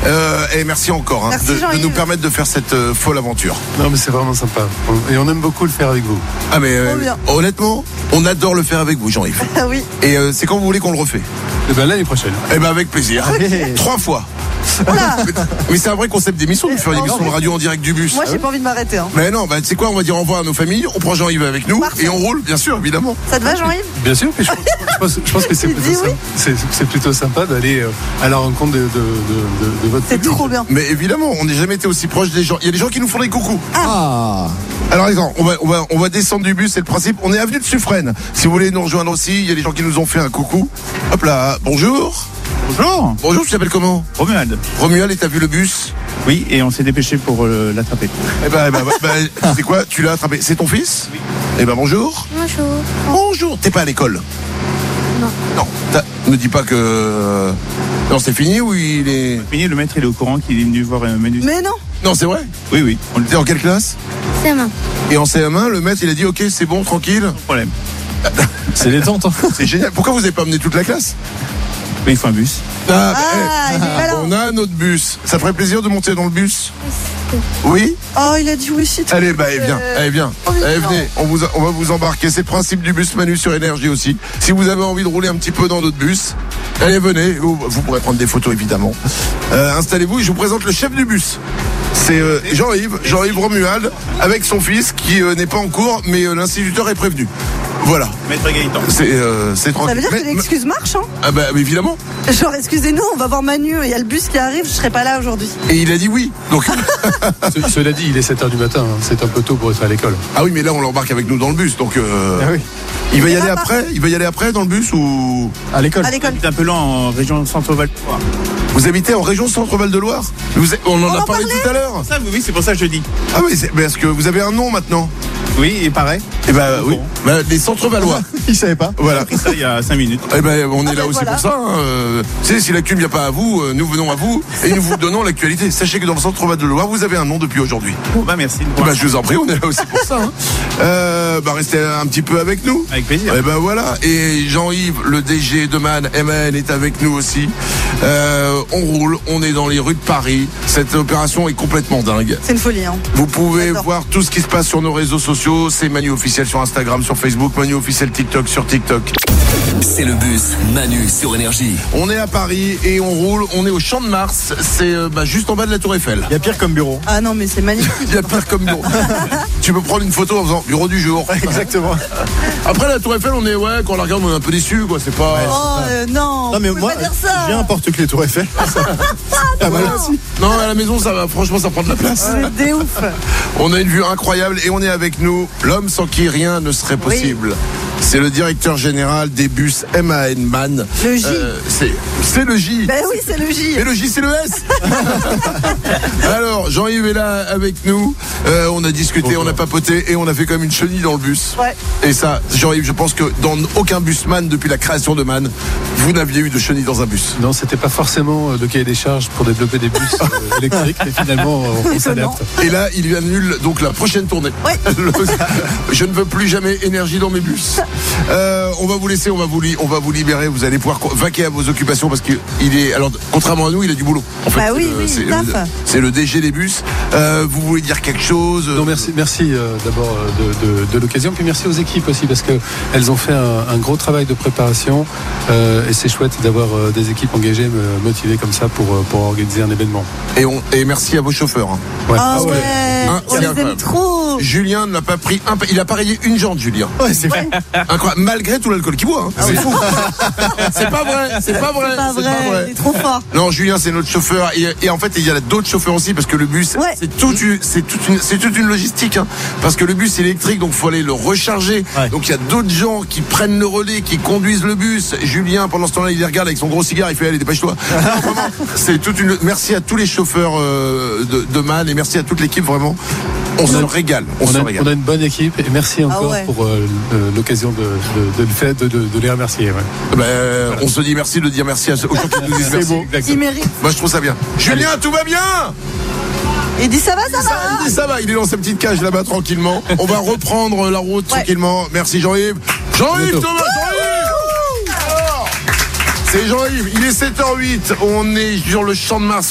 Et merci encore Merci, de nous permettre de faire cette folle aventure. Non, mais c'est vraiment sympa. Et on aime beaucoup le faire avec vous. Ah mais honnêtement, on adore le faire avec vous, Jean-Yves. Ah oui. Et c'est quand vous voulez qu'on le refait? Et ben l'année prochaine. Eh ben avec plaisir. 3 fois. Mais c'est un vrai concept d'émission de faire une émission de radio en direct du bus. Moi, j'ai pas envie de m'arrêter. Mais non, tu sais quoi, on va dire au revoir à nos familles, on prend Jean-Yves avec nous. Parfait. Et on roule, bien sûr, évidemment. Ça te va, Jean-Yves? Bien sûr, mais je pense que c'est plutôt sympa d'aller à la rencontre de votre C'est public. trop bien. Mais évidemment, on n'a jamais été aussi proche des gens. Il y a des gens qui nous font des coucous. Ah. Alors attends, on va descendre du bus, c'est le principe. On est avenue de Suffren. Si vous voulez nous rejoindre aussi, il y a des gens qui nous ont fait un coucou. Hop là, bonjour. Bonjour. Bonjour, tu t'appelles comment? Romuald. Romuald, et t'as vu le bus? Oui, et on s'est dépêché pour l'attraper. Eh ben, c'est quoi? Tu l'as attrapé? C'est ton fils? Oui. Eh ben bonjour. Bonjour. Bonjour. T'es pas à l'école? Non. Non. Me dis pas que. Non, c'est fini ou il est. Fini, le maître il est au courant qu'il est venu voir un menu. Mais non. Non, c'est vrai? Oui. On était en quelle classe? C'est main. Et en CM1, le maître il a dit ok, c'est bon, tranquille. Pas de problème. C'est détente. C'est génial. Pourquoi vous avez pas amené toute la classe? Mais il faut un bus. Il est malin. On a notre bus. Ça ferait plaisir de monter dans le bus? Oui? Oh, il a dit oui, c'est Allez, viens. Allez, viens. Oh, mais Allez, non. venez. On va vous embarquer. C'est le principe du bus Manu sur Énergie aussi. Si vous avez envie de rouler un petit peu dans notre bus, allez, venez. Vous pourrez prendre des photos, évidemment. Installez-vous et je vous présente le chef du bus. C'est Jean-Yves Romuald, avec son fils qui n'est pas en cours, mais l'instituteur est prévenu. Voilà. Maître Gaëtan. C'est tranquille. Ça veut dire que l'excuse marche, hein? Ah bah évidemment. Genre, excusez-nous, on va voir Manu, il y a le bus qui arrive, je serai pas là aujourd'hui. Et il a dit oui. Donc. Cela dit, il est 7h du matin. Hein. C'est un peu tôt pour être à l'école. Ah oui, mais là on l'embarque avec nous dans le bus, donc. Ah oui. Il va y aller après. Il va y aller après dans le bus ou. À l'école. À l'école. C'est un peu lent en région Centre-Val. Vous habitez en région Centre-Val de Loire? On en a parlé tout à l'heure. Ça, oui, c'est pour ça que je dis. Ah oui, parce que vous avez un nom maintenant. Oui, et pareil. Eh ben oui. Les Centre-Valois. Il savait pas. Voilà. J'ai appris ça il y a 5 minutes. Eh ben on est là ben aussi voilà. pour ça. Hein. Tu sais, si l'actu ne vient pas à vous, nous venons à vous et nous vous donnons l'actualité. Sachez que dans le Centre-Val de Loire, vous avez un nom depuis aujourd'hui. Merci. Je vous en prie, on est là aussi pour ça. Hein. Restez un petit peu avec nous. Avec plaisir. Eh ben voilà. Et Jean-Yves, le DG de MAN, est avec nous aussi. On roule, on est dans les rues de Paris. Cette opération est complètement dingue. C'est une folie, hein. Vous pouvez J'adore. voir tout ce qui se passe sur nos réseaux sociaux. C'est Manu officiel sur Instagram, sur Facebook, Manu officiel TikTok sur TikTok. C'est le bus Manu sur Énergie. On est à Paris et on roule. On est au Champ de Mars. C'est juste en bas de la Tour Eiffel. Il y a pire comme bureau. Ah non, mais c'est magnifique. Il y a pire comme bureau. Tu peux prendre une photo en faisant bureau du jour. Exactement. Après la Tour Eiffel, quand on la regarde, on est un peu déçu, quoi. C'est pas. Oh non, Non mais vous pouvez moi, pas dire ça. j'ai un porte-clés Tour Eiffel. Pas mal. Non, à la maison, ça va. Franchement, ça prend de la place. C'est des ouf. On a une vue incroyable et on est avec nous l'homme sans qui rien ne serait possible. C'est le directeur général des bus MAN. Le J. C'est le J. Ben oui, c'est le J. Et le J, c'est le S. Alors, Jean-Yves est là avec nous. On a discuté, on a papoté et on a fait comme une chenille dans le bus. Ouais. Et ça, Jean-Yves, je pense que dans aucun bus MAN depuis la création de MAN, vous n'aviez eu de chenille dans un bus. Non, c'était pas forcément de cahier des charges pour développer des bus électriques, mais finalement, on s'adapte. Et là, il annule donc la prochaine tournée. Oui. Je ne veux plus jamais énergie dans mes bus. On va vous laisser, on va vous libérer. Vous allez pouvoir vaquer à vos occupations parce qu'il est. Alors, contrairement à nous, il a du boulot. En fait, Bah oui, c'est le DG des bus. Vous voulez dire quelque chose? Non, merci d'abord de l'occasion, puis merci aux équipes aussi parce que elles ont fait un gros travail de préparation et c'est chouette d'avoir des équipes engagées, motivées comme ça pour organiser un événement. Et merci à vos chauffeurs. Hein. Ouais. Ah ouais, Hein, on c'est les incroyable. aime trop. Julien ne l'a pas pris. Il a pas rayé une jante, Julien. Ouais, c'est vrai. Incroyable. Malgré tout l'alcool qu'il boit. Hein. C'est fou. C'est pas vrai. C'est pas vrai. Pas vrai, il est trop fort. Non, Julien, c'est notre chauffeur. Et en fait, il y a d'autres chauffeurs aussi parce que le bus, Ouais. c'est toute une logistique. Hein, parce que le bus est électrique, donc il faut aller le recharger. Ouais. Donc il y a d'autres gens qui prennent le relais, qui conduisent le bus. Julien, pendant ce temps-là, il les regarde avec son gros cigare. Il fait allez, dépêche-toi. Vraiment, c'est toute une. Merci à tous les chauffeurs de MAN et merci à toute l'équipe. Vraiment, on se régale. On a une bonne équipe et merci encore ouais. pour l'occasion de les remercier. Ouais. On se dit merci de dire merci aux gens qui nous disent merci. beau. Il mérite. Moi, je trouve ça bien. Julien, tout va bien? Il dit ça va. Il dit ça va, il est dans sa petite cage là-bas tranquillement. On va reprendre la route tranquillement. Merci Jean-Yves. Jean-Yves, Thomas, Jean-Yves. Alors, c'est Jean-Yves, il est 7h08. On est sur le Champ de Mars.